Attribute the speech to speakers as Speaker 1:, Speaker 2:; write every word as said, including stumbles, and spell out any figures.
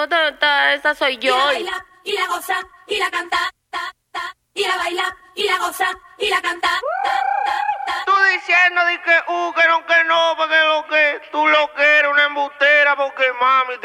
Speaker 1: no, ta- ta- esa soy
Speaker 2: Y
Speaker 1: yo.
Speaker 2: la baila, y la goza, y la canta, ta, ta. Y la baila, y la goza, y la canta, ta, ta, ta.
Speaker 3: Tú diciendo di que, uh, que no, que no, porque lo que tú lo que eres una embustera, porque mami